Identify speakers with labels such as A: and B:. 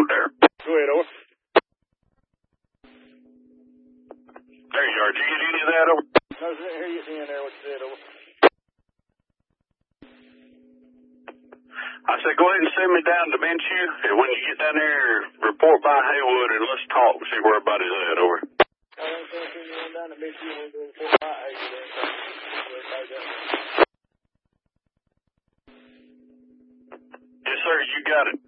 A: over there.
B: Go ahead, over.
A: There you are. Did you get any of that over?
B: No, sir, I hear you in there. What you said, over.
A: I said, go ahead and send me down to Minshew, and when you get down there, report by Haywood, and let's talk and see where everybody's at, over.
B: I want to send you down to Minshew and we'll report by Haywood.
A: Yes, sir, you got it.